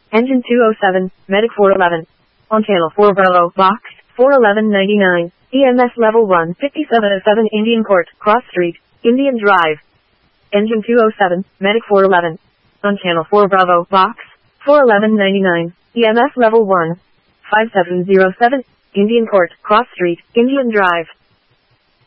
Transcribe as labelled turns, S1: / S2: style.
S1: Engine 207, Medic 411. On channel 4 Bravo, box 41199. EMS level 1, 5707 Indian Court, Cross Street, Indian Drive. Engine 207, Medic 411. On channel 4 Bravo, box 41199. EMS level 1, 5707 Indian Court, Cross Street, Indian Drive.